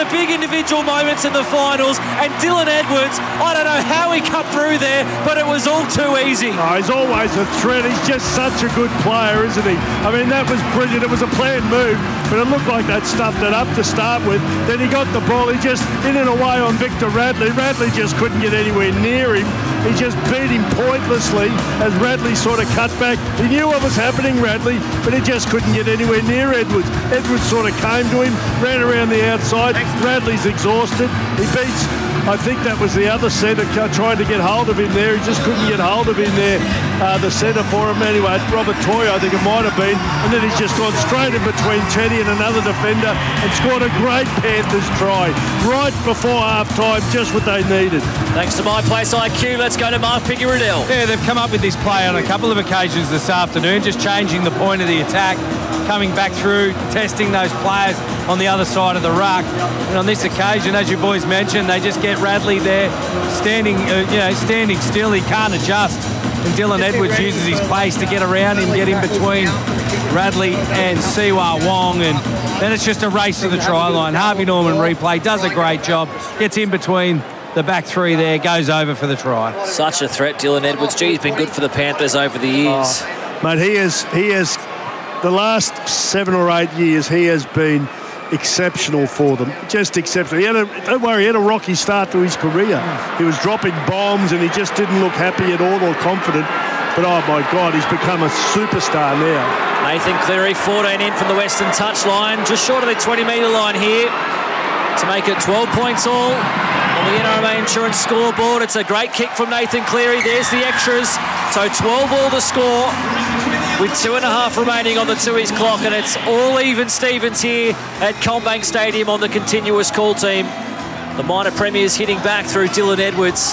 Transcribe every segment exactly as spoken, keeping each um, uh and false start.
the big individual moments in the finals, and Dylan Edwards, I don't know how he cut through there, but it was all too easy. Oh, he's always a threat. He's just such a good player, isn't he? I mean, that was brilliant. It was a planned move, but it looked like they'd stuffed it up to start with. Then he got the ball. He just in and away on Victor Radley. Radley just couldn't get anywhere near him. He just beat him pointlessly as Radley sort of cut back. He knew what was happening, Radley, but he just couldn't get anywhere near Edwards. Edwards sort of came to him, ran around the outside. Radley's exhausted. He beats, I think that was the other centre trying to get hold of him there. He just couldn't get hold of him there, uh, the centre for him anyway. Robert Toy, I think it might have been. And then he's just gone straight in between Teddy and another defender and scored a great Panthers try right before half-time, just what they needed. Thanks to My Place I Q, let's go to Mark Piggy-Riddell. Yeah, they've come up with this play on a couple of occasions this afternoon, just changing the point of the attack, coming back through, testing those players on the other side of the ruck. And on this occasion, as you boys mentioned, they just get Radley there, standing, uh, you know, standing still. He can't adjust. And Dylan Edwards uses his pace to get around him, get in between Radley and Siwa Wong, and then it's just a race to the try line. Harvey Norman replay, does a great job, gets in between the back three there, goes over for the try. Such a threat, Dylan Edwards. Gee, he's been good for the Panthers over the years. Oh, mate, he has, he has, the last seven or eight years, he has been exceptional for them, just exceptional. He had a, don't worry, he had a rocky start to his career. He was dropping bombs and he just didn't look happy at all or confident. But oh my God, he's become a superstar now. Nathan Cleary, fourteen in from the Western touchline, just short of the twenty metre line here to make it twelve points all on the N R M A Insurance scoreboard. It's a great kick from Nathan Cleary. There's the extras. So twelve all to score with two and a half remaining on the Tooheys clock, and it's all even Stevens here at Combank Stadium on the continuous call team. The minor premiers hitting back through Dylan Edwards.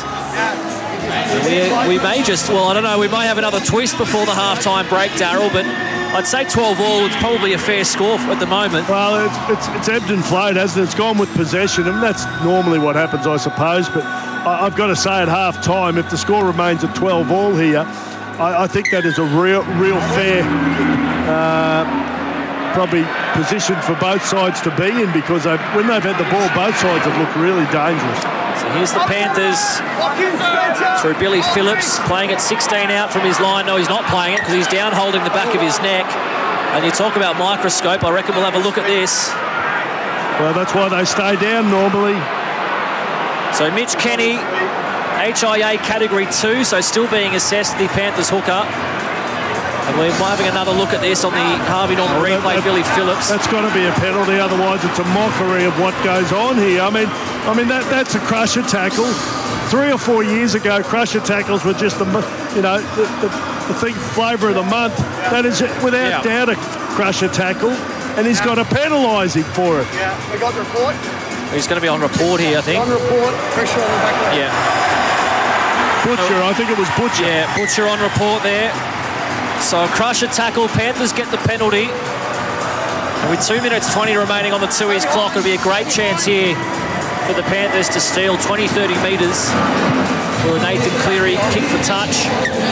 We, we may just, well, I don't know, we may have another twist before the halftime break, Daryl, but I'd say twelve all, it's probably a fair score at the moment. Well, it's, it's, it's ebbed and flowed, hasn't it? It's gone with possession, and that's normally what happens, I suppose. But I, I've got to say at half-time, if the score remains at twelve all here, I, I think that is a real, real fair, uh, probably position for both sides to be in, because they've, when they've had the ball, both sides have looked really dangerous. So here's the Panthers through Billy Phillips, playing at sixteen out from his line. No, he's not playing it because he's down holding the back of his neck. And you talk about microscope, I reckon we'll have a look at this. Well, that's why they stay down normally. So Mitch Kenny, H I A Category two, so still being assessed, the Panthers hooker. And we're having another look at this on the Harvey Norman well, replay, that, that, Billy Phillips. That's got to be a penalty, otherwise it's a mockery of what goes on here. I mean, I mean that that's a crusher tackle. Three or four years ago, crusher tackles were just the, you know, the, the, the thing, flavour of the month. That is without yeah. doubt a crusher tackle, and he's got to penalise him for it. Yeah, we got the report. He's going to be on report here, I think. On report, pressure on the back line. Yeah. Butcher, I think it was Butcher. Yeah, Butcher on report there. So a crusher tackle, Panthers get the penalty. And with two minutes twenty remaining on the Tooheys clock, it'll be a great chance here for the Panthers to steal twenty, thirty metres for a Nathan Cleary kick for touch.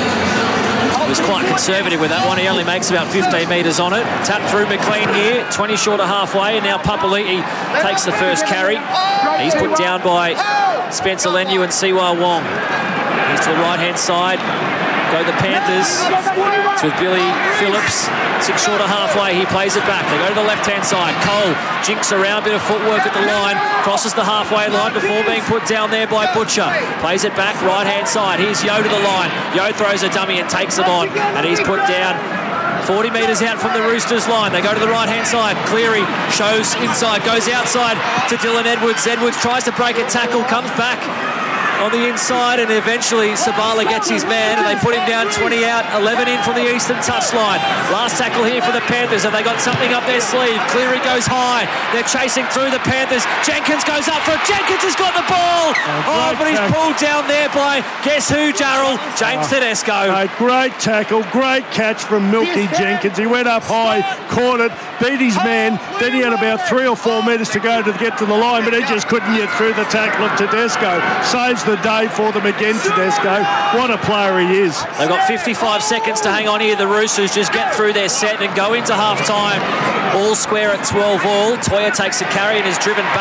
He was quite conservative with that one. He only makes about fifteen metres on it. Tap through McLean here, twenty short of halfway, and now Papali'i takes the first carry. He's put down by Spencer Leniu and Siwa Wong. He's to the right-hand side. Go the Panthers. It's with Billy Phillips. Six short of halfway. He plays it back. They go to the left-hand side. Cole jinks around, bit of footwork at the line. Crosses the halfway line before being put down there by Butcher. Plays it back, right-hand side. Here's Yo to the line. Yo throws a dummy and takes him on. And he's put down forty metres out from the Roosters line. They go to the right-hand side. Cleary shows inside, goes outside to Dylan Edwards. Edwards tries to break a tackle, comes back on the inside, and eventually Sabala gets his man, and they put him down twenty out, eleven in from the eastern touchline. Last tackle here for the Panthers. Have they got something up their sleeve? Cleary goes high. They're chasing through the Panthers. Jenkins goes up for it. Jenkins has got the ball. Oh, oh but he's pulled down there by, guess who, Jarrell? James oh, Tedesco. A great tackle, great catch from Milky Jenkins. He went up high, caught it, beat his man. Then he had about three or four metres to go to get to the line, but he just couldn't get through the tackle of Tedesco. Saves the day for them again, Tedesco. What a player he is. They've got fifty-five seconds to hang on here. The Roosters just get through their set and go into half-time. All square at twelve all. Toya takes a carry and is driven back.